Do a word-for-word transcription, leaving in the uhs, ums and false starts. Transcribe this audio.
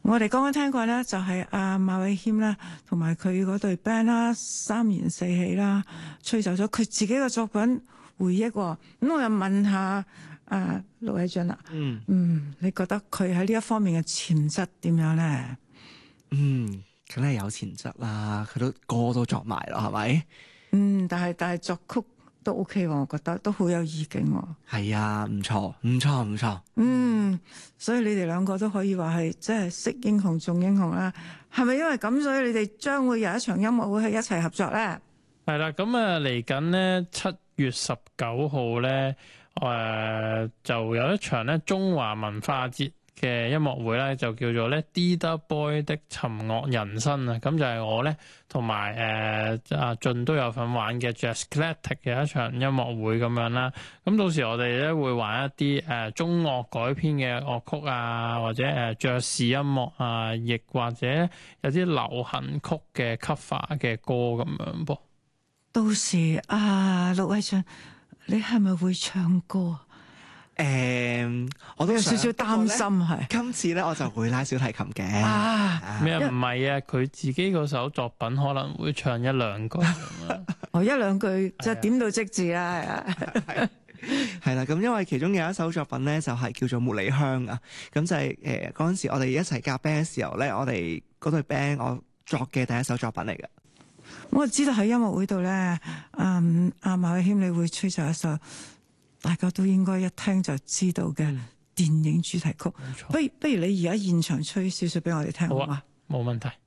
我哋剛剛聽過咧，就係阿馬偉謙啦，同埋佢嗰隊 band 啦，三言四起啦，吹奏咗佢自己嘅作品回憶。咁我又問下阿盧偉俊啦，嗯嗯，你覺得佢喺呢一方面嘅潛質點樣咧？ 嗯，梗係有潛質啦，佢都歌都作埋咯，係咪？ 嗯，但係但係作曲都 OK 喎，我覺得都好有意境喎。 係啊，唔錯，唔錯，唔錯。 嗯，所以你哋兩個都可以話係即係識英雄重英雄啦。係咪因為咁，所以你哋將會有一場音樂會去一齊合作咧？ 係啦，咁啊嚟緊呢七月十九號咧，誒、呃、就有一場咧中華文化節嘅音樂會咧，就叫做咧 Dida Boy 的尋樂人生啊！咁就係我咧同埋誒阿俊都有份玩嘅 Jazzclassic 嘅一場音樂會咁樣啦。咁到時我哋咧會玩一啲誒、呃、中樂改編嘅樂曲啊，或者誒爵士音樂啊，亦或者有啲流行曲嘅 cover 嘅歌咁樣噃。 到時啊，陸偉俊，你係咪會唱歌啊？ 誒、嗯，我都有少少擔心係。 今次咧我就會拉小提琴嘅。 啊， 咩唔係啊？佢自己嗰首作品可能會唱一兩句。 哦，一兩句就點到即止啦，係啊。 係啦，咁因為其中有一首作品咧，就係叫做《茉莉香》啊。咁就係誒嗰陣時，我哋一齊夾 band 嘅時候咧，我哋嗰隊 band 我作嘅第一首作品嚟嘅。 我知道喺音樂會度咧，嗯，阿馬偉謙你會吹奏一首大家都應該一聽就知道嘅電影主題曲。不如不如你而家現場吹少少俾我哋聽好嗎？ 冇問題。